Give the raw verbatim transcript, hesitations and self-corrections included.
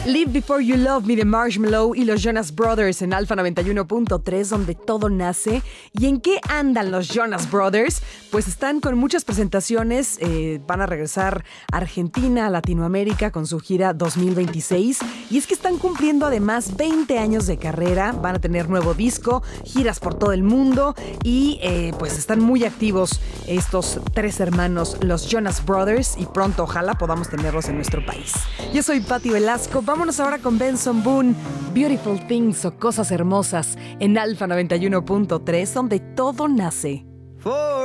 Live Before You Love Me de Marshmello y los Jonas Brothers en Alfa noventa y uno punto tres, donde todo nace. ¿Y en qué andan los Jonas Brothers? Pues están con muchas presentaciones. Eh, van a regresar a Argentina, a Latinoamérica con su gira dos mil veintiséis. Y es que están cumpliendo además veinte años de carrera. Van a tener nuevo disco, giras por todo el mundo. Y eh, pues están muy activos estos tres hermanos, los Jonas Brothers. Y pronto ojalá podamos tenerlos en nuestro país. Yo soy Patti Velasco. Vámonos ahora con Benson Boone, Beautiful Things o Cosas Hermosas en Alfa noventa y uno punto tres, donde todo nace. For